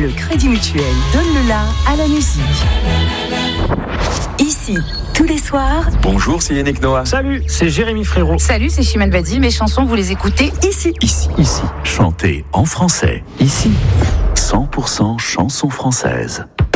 Le Crédit Mutuel donne le la à la musique. Ici, tous les soirs. Bonjour, c'est Yannick Noah. Salut, c'est Jérémy Frérot. Salut, c'est Chimène Badi. Mes chansons, vous les écoutez ici. Ici. Chantez en français. Ici, 100% chansons françaises.